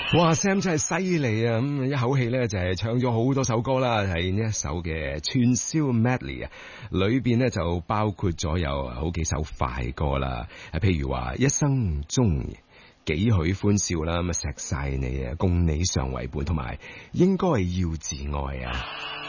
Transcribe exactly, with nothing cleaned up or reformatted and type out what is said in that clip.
哇 Sam 真係犀利啊！咁一口氣咧就係唱咗好多首歌啦，係呢一首嘅串燒 medley 啊，裏邊咧就包括咗有好幾首快歌啦，譬如話一生中幾許歡笑啦，咁啊錫晒你啊，共你常為伴，同埋應該要自愛啊。